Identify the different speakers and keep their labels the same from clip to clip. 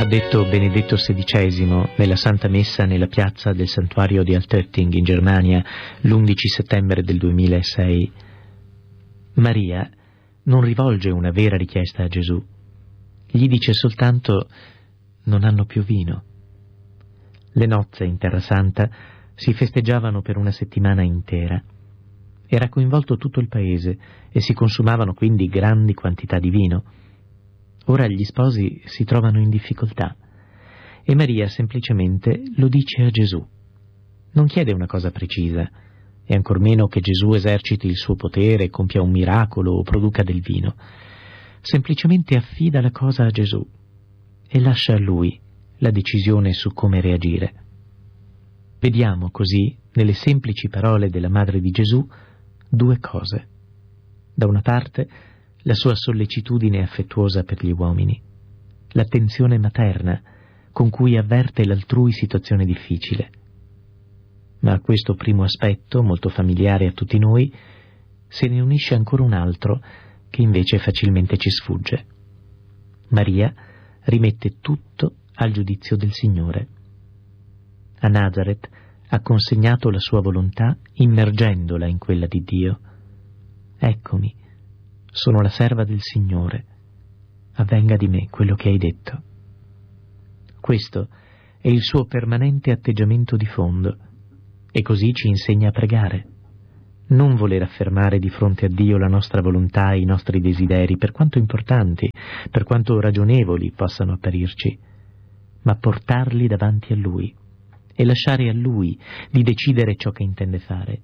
Speaker 1: detto Benedetto XVI nella Santa Messa nella piazza del santuario di Altötting in Germania l'11 settembre del 2006. Maria non rivolge una vera richiesta a Gesù. Gli dice soltanto: non hanno più vino. Le nozze in Terra Santa si festeggiavano per una settimana intera. Era coinvolto tutto il paese e si consumavano quindi grandi quantità di vino. Ora gli sposi si trovano in difficoltà e Maria semplicemente lo dice a Gesù. Non chiede una cosa precisa, e ancor meno che Gesù eserciti il suo potere, compia un miracolo o produca del vino. Semplicemente affida la cosa a Gesù e lascia a Lui la decisione su come reagire. Vediamo così, nelle semplici parole della Madre di Gesù, due cose. Da una parte, la sua sollecitudine affettuosa per gli uomini, l'attenzione materna con cui avverte l'altrui situazione difficile. Ma a questo primo aspetto, molto familiare a tutti noi, se ne unisce ancora un altro che invece facilmente ci sfugge. Maria rimette tutto al giudizio del Signore. A Nazareth ha consegnato la sua volontà immergendola in quella di Dio. Eccomi, sono la serva del Signore, avvenga di me quello che hai detto. Questo è il suo permanente atteggiamento di fondo, e così ci insegna a pregare. Non voler affermare di fronte a Dio la nostra volontà e i nostri desideri, per quanto importanti, per quanto ragionevoli possano apparirci, ma portarli davanti a Lui e lasciare a Lui di decidere ciò che intende fare.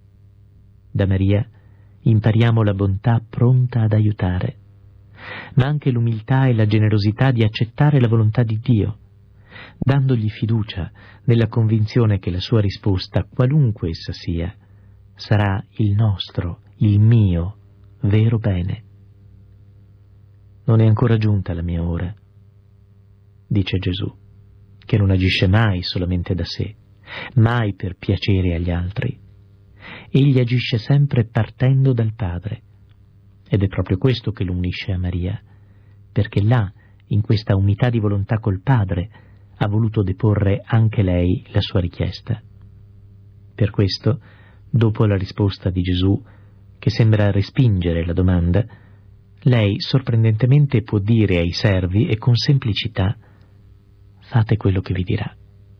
Speaker 1: Da Maria impariamo la bontà pronta ad aiutare, ma anche l'umiltà e la generosità di accettare la volontà di Dio, dandogli fiducia nella convinzione che la sua risposta, qualunque essa sia, sarà il nostro, il mio, vero bene. Non è ancora giunta la mia ora, dice Gesù, che non agisce mai solamente da sé, mai per piacere agli altri. Egli agisce sempre partendo dal Padre, ed è proprio questo che lo unisce a Maria, perché là, in questa unità di volontà col Padre, ha voluto deporre anche lei la sua richiesta. Per questo, dopo la risposta di Gesù, che sembra respingere la domanda, lei sorprendentemente può dire ai servi e con semplicità: fate quello che vi dirà.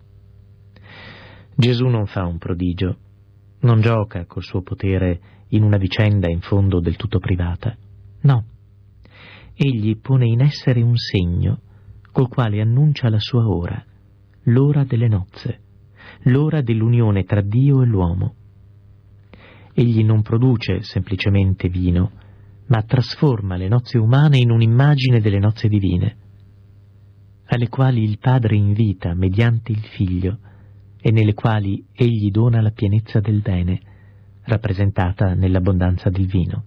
Speaker 1: Gesù non fa un prodigio, non gioca col suo potere in una vicenda in fondo del tutto privata. No, egli pone in essere un segno col quale annuncia la sua ora, l'ora delle nozze, l'ora dell'unione tra Dio e l'uomo. Egli non produce semplicemente vino, ma trasforma le nozze umane in un'immagine delle nozze divine, alle quali il Padre invita mediante il Figlio e nelle quali egli dona la pienezza del bene, rappresentata nell'abbondanza del vino.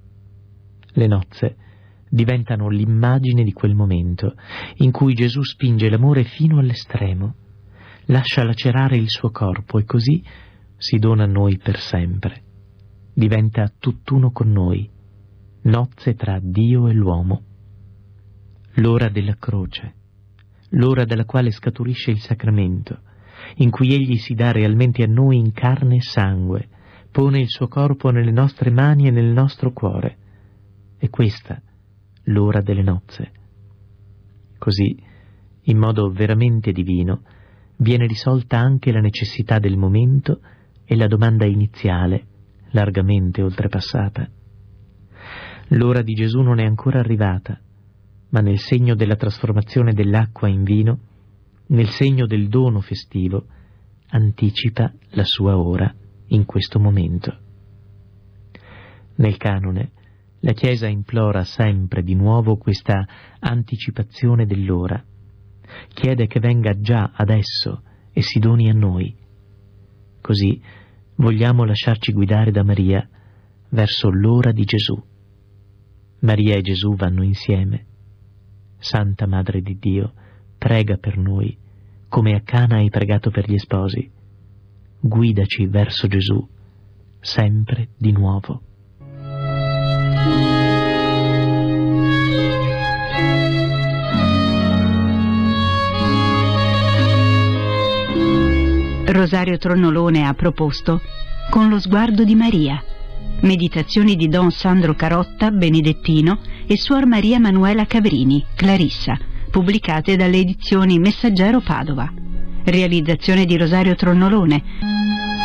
Speaker 1: Le nozze diventano l'immagine di quel momento in cui Gesù spinge l'amore fino all'estremo, lascia lacerare il suo corpo e così si dona a noi per sempre. Diventa tutt'uno con noi, nozze tra Dio e l'uomo. L'ora della croce, l'ora dalla quale scaturisce il sacramento, in cui egli si dà realmente a noi in carne e sangue, pone il suo corpo nelle nostre mani e nel nostro cuore. È questa l'ora delle nozze. Così, in modo veramente divino, viene risolta anche la necessità del momento e la domanda iniziale, largamente oltrepassata. L'ora di Gesù non è ancora arrivata, ma nel segno della trasformazione dell'acqua in vino, nel segno del dono festivo, anticipa la sua ora in questo momento. Nel canone, la Chiesa implora sempre di nuovo questa anticipazione dell'ora, chiede che venga già adesso e si doni a noi. Così vogliamo lasciarci guidare da Maria verso l'ora di Gesù. Maria e Gesù vanno insieme. Santa Madre di Dio, prega per noi, come a Cana hai pregato per gli sposi. Guidaci verso Gesù, sempre di nuovo.
Speaker 2: Rosario Tronnolone ha proposto Con lo sguardo di Maria, meditazioni di Don Sandro Carotta, benedettino, e Suor Maria Manuela Cabrini, clarissa, pubblicate dalle edizioni Messaggero Padova. Realizzazione di Rosario Tronnolone.